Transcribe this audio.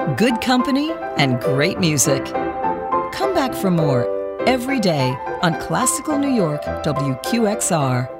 good company and great music. Come back for more every day on Classical New York WQXR.